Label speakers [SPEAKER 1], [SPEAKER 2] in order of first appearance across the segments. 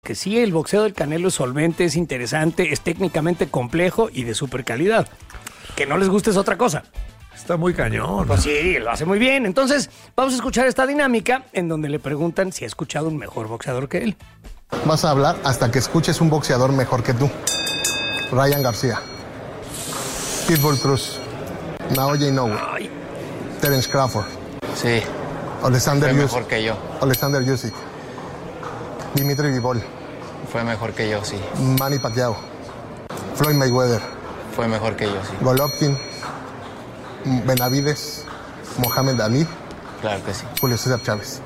[SPEAKER 1] Que sí, el boxeo del Canelo es solvente, es interesante, es técnicamente complejo y de super calidad. Que no les guste es otra cosa.
[SPEAKER 2] Está muy cañón.
[SPEAKER 1] Pues sí, lo hace muy bien. Entonces, vamos a escuchar esta dinámica en donde le preguntan si ha escuchado un mejor boxeador que él.
[SPEAKER 3] Vas a hablar hasta que escuches un boxeador mejor que tú. Ryan García, Pitbull Cruz, Naoya Inoue, Terence Crawford.
[SPEAKER 4] Sí.
[SPEAKER 3] Alexander
[SPEAKER 4] Fue mejor que yo.
[SPEAKER 3] Alexander Usyk, Dimitri Bivol.
[SPEAKER 4] Fue mejor que yo, sí.
[SPEAKER 3] Manny Pacquiao, Floyd Mayweather.
[SPEAKER 4] Fue mejor que yo, sí.
[SPEAKER 3] Golovkin, Benavides, Mohamed Ali.
[SPEAKER 4] Claro que sí.
[SPEAKER 3] Julio César Chávez.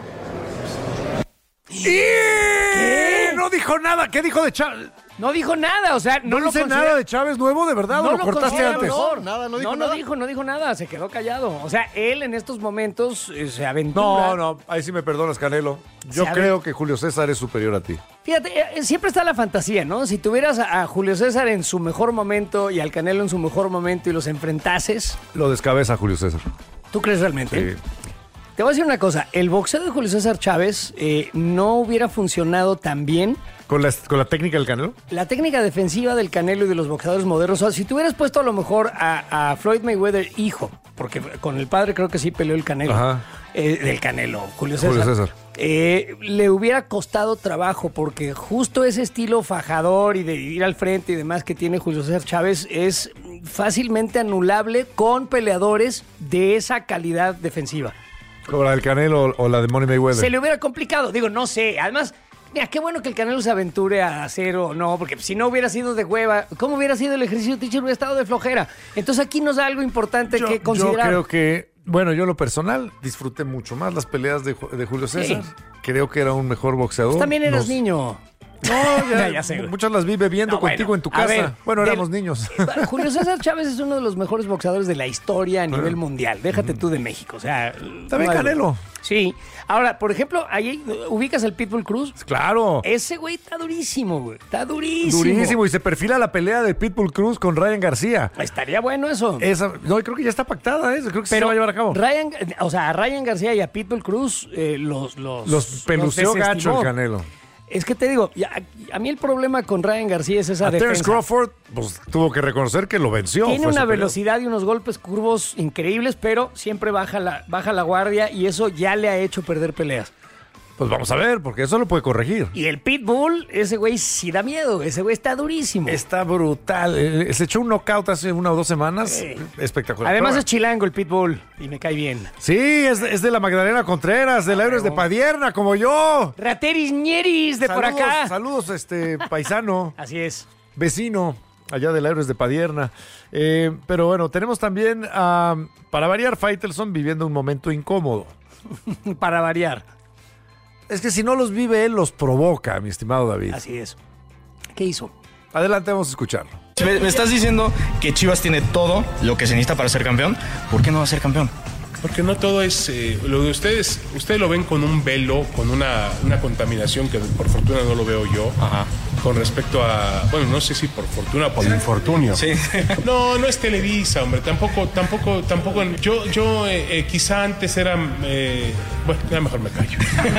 [SPEAKER 2] ¿Qué? No dijo nada. ¿Qué dijo de Chávez?
[SPEAKER 1] No dijo nada, o sea,
[SPEAKER 2] ¿No dice nada de Chávez nuevo, de verdad?
[SPEAKER 1] No
[SPEAKER 2] ¿O lo cortaste
[SPEAKER 1] considera
[SPEAKER 2] antes?
[SPEAKER 1] mejor.
[SPEAKER 3] No
[SPEAKER 1] dijo nada, se quedó callado. O sea, él en estos momentos se aventura.
[SPEAKER 2] No, ahí sí me perdonas, Canelo. Yo creo que Julio César es superior a ti.
[SPEAKER 1] Fíjate, siempre está la fantasía, ¿no? Si tuvieras a Julio César en su mejor momento y al Canelo en su mejor momento y los enfrentases,
[SPEAKER 2] Lo descabeza Julio César.
[SPEAKER 1] ¿tú crees realmente?
[SPEAKER 2] Sí.
[SPEAKER 1] Te voy a decir una cosa, el boxeo de Julio César Chávez no hubiera funcionado tan bien.
[SPEAKER 2] ¿Con la técnica del Canelo?
[SPEAKER 1] La técnica defensiva del Canelo y de los boxeadores modernos, o sea, si te hubieras puesto a lo mejor a Floyd Mayweather hijo, porque con el padre creo que sí peleó el Canelo,
[SPEAKER 2] Ajá.
[SPEAKER 1] Del Canelo, Julio César.
[SPEAKER 2] Julio César.
[SPEAKER 1] Le hubiera costado trabajo porque justo ese estilo fajador y de ir al frente y demás que tiene Julio César Chávez es fácilmente anulable con peleadores de esa calidad defensiva.
[SPEAKER 2] Como la del Canelo o la de Money Mayweather.
[SPEAKER 1] Se le hubiera complicado, digo, no sé, además... Mira, qué bueno que el Canelo se aventure a hacer o no, porque si no hubiera sido de hueva, ¿cómo hubiera sido el ejercicio, teacher? Hubiera estado de flojera. Entonces aquí nos da algo importante que considerar.
[SPEAKER 2] Yo creo que, bueno, yo en lo personal disfruté mucho más las peleas de Julio César.
[SPEAKER 1] Sí.
[SPEAKER 2] Creo que era un mejor boxeador.
[SPEAKER 1] Pues también eras niño.
[SPEAKER 2] No,
[SPEAKER 1] Ya sé, güey.
[SPEAKER 2] muchas las vi bebiendo contigo en tu casa.
[SPEAKER 1] ver,
[SPEAKER 2] bueno, éramos niños.
[SPEAKER 1] Julio César Chávez es uno de los mejores boxeadores de la historia a nivel mundial. Déjate tú de México, o sea...
[SPEAKER 2] También Canelo.
[SPEAKER 1] Sí. Ahora, por ejemplo, ahí ubicas el Pitbull Cruz.
[SPEAKER 2] Claro.
[SPEAKER 1] Ese güey está durísimo, güey. Está durísimo.
[SPEAKER 2] Durísimo. Y se perfila la pelea de Pitbull Cruz con Ryan García.
[SPEAKER 1] Estaría bueno eso.
[SPEAKER 2] No, creo que ya está pactada, ¿eh? Creo que sí se va a llevar a cabo.
[SPEAKER 1] A Ryan García y a Pitbull Cruz
[SPEAKER 2] Los peluceó gacho el Canelo.
[SPEAKER 1] Es que te digo, a mí el problema con Ryan García es esa defensa.
[SPEAKER 2] Terence Crawford pues, tuvo que reconocer que lo venció.
[SPEAKER 1] Tiene una velocidad y unos golpes curvos increíbles, pero siempre baja la guardia y eso ya le ha hecho perder peleas.
[SPEAKER 2] Pues vamos a ver, porque eso lo puede corregir.
[SPEAKER 1] Y el Pitbull, ese güey sí da miedo, ese güey está durísimo.
[SPEAKER 2] Está brutal. Se echó un knockout hace 1 o 2 semanas. Espectacular.
[SPEAKER 1] Además
[SPEAKER 2] Pero,
[SPEAKER 1] es chilango el Pitbull y me cae bien.
[SPEAKER 2] sí, es de la Magdalena Contreras, de la Héroes de Padierna, como yo.
[SPEAKER 1] Rateris ñeris de por acá.
[SPEAKER 2] Saludos, paisano.
[SPEAKER 1] Así es.
[SPEAKER 2] Vecino, allá de la Héroes de Padierna. Pero bueno, tenemos también, para variar, Faitelson viviendo un momento incómodo.
[SPEAKER 1] Para variar.
[SPEAKER 2] Es que si no los vive él, los provoca, mi estimado David.
[SPEAKER 1] Así es. ¿Qué hizo?
[SPEAKER 2] Adelante, vamos a escucharlo.
[SPEAKER 5] Me estás diciendo que Chivas tiene todo lo que se necesita para ser campeón. ¿Por qué no va a ser campeón?
[SPEAKER 6] Porque no todo es lo de ustedes lo ven con un velo, con una contaminación que por fortuna no lo veo yo.
[SPEAKER 5] Ajá.
[SPEAKER 6] Con respecto a, bueno, no sé si por fortuna o por infortunio.
[SPEAKER 5] Sí.
[SPEAKER 6] No es Televisa, hombre, tampoco. Yo quizá antes era, bueno, ya mejor me callo.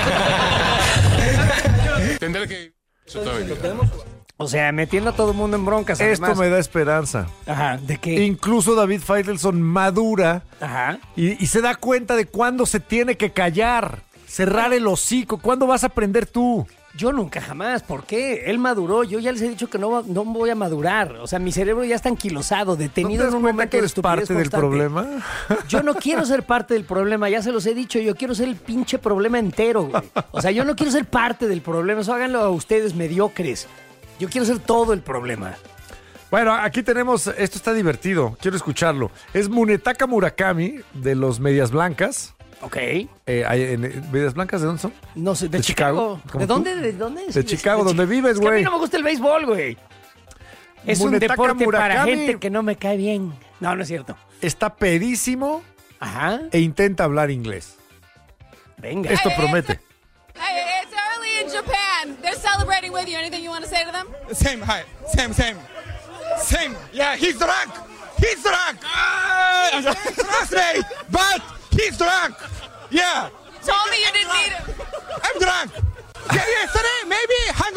[SPEAKER 6] Tendré que eso toda mi vida.
[SPEAKER 1] O sea, metiendo a todo el mundo en broncas.
[SPEAKER 2] Esto
[SPEAKER 1] además.
[SPEAKER 2] me da esperanza.
[SPEAKER 1] Ajá, ¿de qué?
[SPEAKER 2] Incluso David Faitelson madura.
[SPEAKER 1] Ajá.
[SPEAKER 2] Y se da cuenta de cuándo se tiene que callar, cerrar el hocico. ¿Cuándo vas a aprender tú?
[SPEAKER 1] Yo nunca jamás. ¿Por qué? Él maduró. Yo ya les he dicho que no voy a madurar. O sea, mi cerebro ya está anquilosado, detenido
[SPEAKER 2] ¿No te das
[SPEAKER 1] en un
[SPEAKER 2] cuenta
[SPEAKER 1] momento
[SPEAKER 2] que
[SPEAKER 1] de
[SPEAKER 2] eres
[SPEAKER 1] estupidez
[SPEAKER 2] parte del
[SPEAKER 1] constante.
[SPEAKER 2] problema?
[SPEAKER 1] Yo no quiero ser parte del problema, ya se los he dicho. Yo quiero ser el pinche problema entero, güey. O sea, yo no quiero ser parte del problema. Eso háganlo a ustedes mediocres. Yo quiero ser todo el problema.
[SPEAKER 2] Bueno, aquí tenemos, esto está divertido, quiero escucharlo. Es Munetaka Murakami, de los Medias Blancas.
[SPEAKER 1] Ok.
[SPEAKER 2] ¿Medias Blancas de dónde son?
[SPEAKER 1] No sé, de
[SPEAKER 2] ¿De
[SPEAKER 1] Chicago.
[SPEAKER 2] Chicago?
[SPEAKER 1] ¿De dónde? ¿De dónde es?
[SPEAKER 2] De Chicago, donde vives,
[SPEAKER 1] Es que a mí
[SPEAKER 2] güey.
[SPEAKER 1] no me gusta el béisbol, güey. Es un
[SPEAKER 2] Munetaka
[SPEAKER 1] deporte para
[SPEAKER 2] Murakami.
[SPEAKER 1] gente que no me cae bien. No es cierto.
[SPEAKER 2] Está pedísimo
[SPEAKER 1] Ajá.
[SPEAKER 2] e intenta hablar inglés.
[SPEAKER 1] Venga.
[SPEAKER 2] Esto promete.
[SPEAKER 7] Hey, it's early in Japan. They're celebrating with you. Anything you want to say to them?
[SPEAKER 8] Same, hi. Same. Yeah, he's drunk. He's drunk. Frustrated, but he's drunk. Yeah.
[SPEAKER 7] Told me you didn't need him.
[SPEAKER 8] I'm drunk. Yesterday, maybe